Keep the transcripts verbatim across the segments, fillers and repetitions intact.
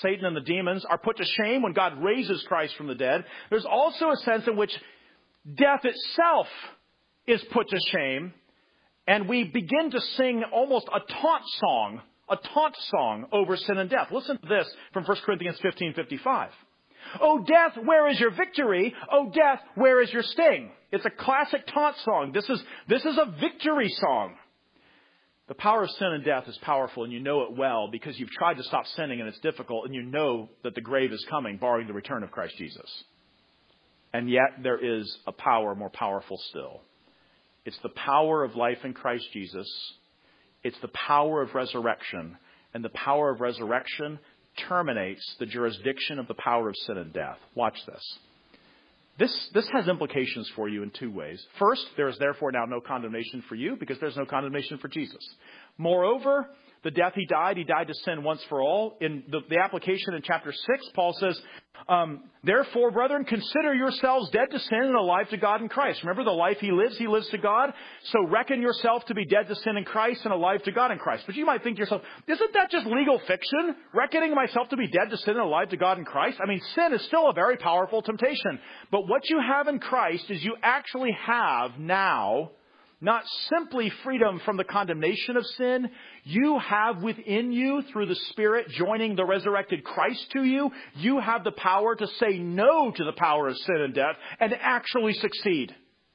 Satan and the demons are put to shame when God raises Christ from the dead, there's also a sense in which death itself is put to shame, and we begin to sing almost a taunt song, a taunt song over sin and death. Listen to this from First Corinthians fifteen fifty-five. "O death, where is your victory? O death, where is your sting?" It's a classic taunt song. This is, this is a victory song. The power of sin and death is powerful, and you know it well because you've tried to stop sinning and it's difficult, and you know that the grave is coming, barring the return of Christ Jesus. And yet there is a power more powerful still. It's the power of life in Christ Jesus. It's the power of resurrection. And the power of resurrection terminates the jurisdiction of the power of sin and death. Watch this. This, this has implications for you in two ways. First, there is therefore now no condemnation for you because there's no condemnation for Jesus. Moreover, the death he died, he died to sin once for all. In the, the application in chapter six, Paul says, um, therefore, brethren, consider yourselves dead to sin and alive to God in Christ. Remember, the life he lives, he lives to God. So reckon yourself to be dead to sin in Christ and alive to God in Christ. But you might think to yourself, isn't that just legal fiction? Reckoning myself to be dead to sin and alive to God in Christ? I mean, sin is still a very powerful temptation. But what you have in Christ is you actually have now not simply freedom from the condemnation of sin. You have within you, through the Spirit joining the resurrected Christ to you, you have the power to say no to the power of sin and death and actually succeed.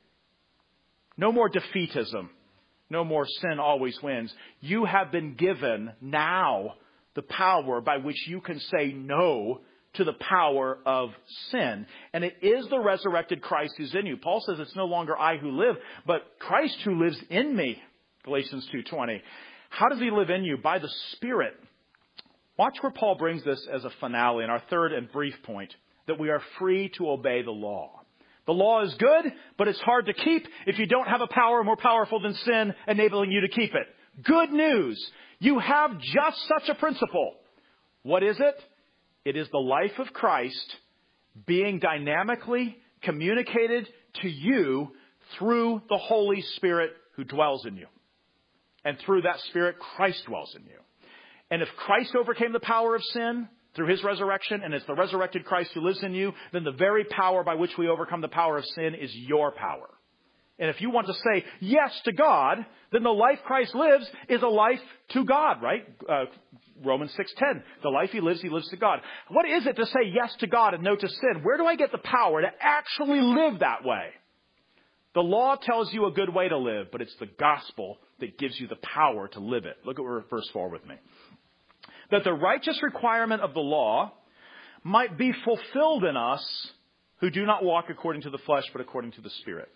No more defeatism. No more sin always wins. You have been given now the power by which you can say no to the power of sin. And it is the resurrected Christ who's in you. Paul says it's no longer I who live, but Christ who lives in me. Galatians two twenty. How does he live in you? By the Spirit. Watch where Paul brings this as a finale in our third and brief point, that we are free to obey the law. The law is good, but it's hard to keep if you don't have a power more powerful than sin enabling you to keep it. Good news. You have just such a principle. What is it? It is the life of Christ being dynamically communicated to you through the Holy Spirit who dwells in you. And through that Spirit, Christ dwells in you. And if Christ overcame the power of sin through his resurrection, and it's the resurrected Christ who lives in you, then the very power by which we overcome the power of sin is your power. And if you want to say yes to God, then the life Christ lives is a life to God, right? Uh, Romans six ten. The life he lives, he lives to God. What is it to say yes to God and no to sin? Where do I get the power to actually live that way? The law tells you a good way to live, but it's the gospel that gives you the power to live it. Look at verse four with me. That the righteous requirement of the law might be fulfilled in us who do not walk according to the flesh, but according to the Spirit.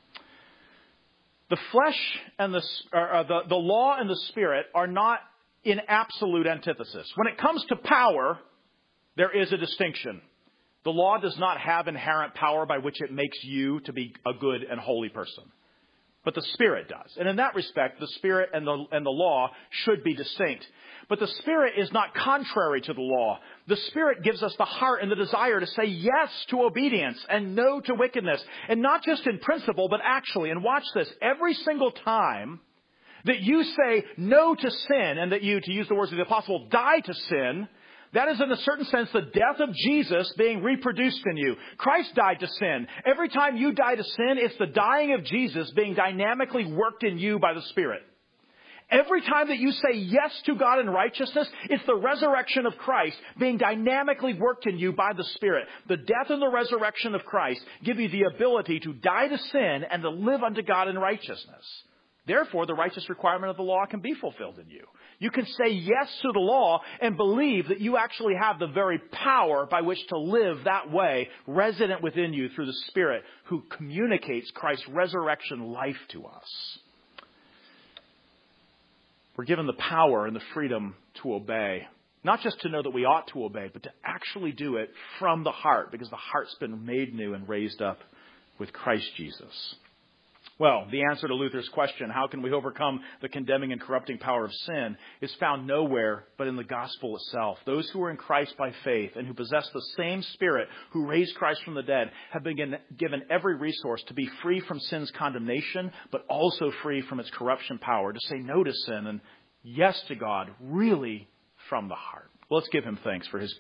The flesh and the, uh, the, the law and the Spirit are not in absolute antithesis. When it comes to power, there is a distinction. The law does not have inherent power by which it makes you to be a good and holy person. But the Spirit does. And in that respect, the Spirit and the, and the law should be distinct. But the Spirit is not contrary to the law. The Spirit gives us the heart and the desire to say yes to obedience and no to wickedness. And not just in principle, but actually. And watch this. Every single time that you say no to sin and that you, to use the words of the apostle, die to sin, that is in a certain sense the death of Jesus being reproduced in you. Christ died to sin. Every time you die to sin, it's the dying of Jesus being dynamically worked in you by the Spirit. Every time that you say yes to God in righteousness, it's the resurrection of Christ being dynamically worked in you by the Spirit. The death and the resurrection of Christ give you the ability to die to sin and to live unto God in righteousness. Therefore, the righteous requirement of the law can be fulfilled in you. You can say yes to the law and believe that you actually have the very power by which to live that way, resident within you through the Spirit who communicates Christ's resurrection life to us. We're given the power and the freedom to obey. Not just to know that we ought to obey, but to actually do it from the heart, because the heart's been made new and raised up with Christ Jesus. Well, the answer to Luther's question, how can we overcome the condemning and corrupting power of sin, is found nowhere but in the gospel itself. Those who are in Christ by faith and who possess the same Spirit who raised Christ from the dead have been given every resource to be free from sin's condemnation, but also free from its corruption power, to say no to sin and yes to God, really from the heart. Well, let's give him thanks for his